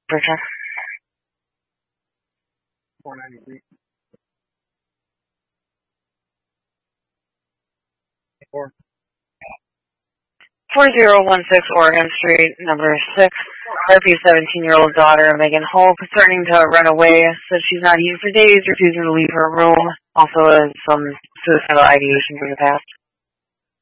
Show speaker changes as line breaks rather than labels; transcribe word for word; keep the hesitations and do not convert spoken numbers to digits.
For sure.
four ninety-three. Four.
four zero one six Oregon Street, number six. R P seventeen-year-old daughter, Megan Hope, threatening to run away, says she's not eaten for days, refusing to leave her room. Also has some suicidal ideation from the past.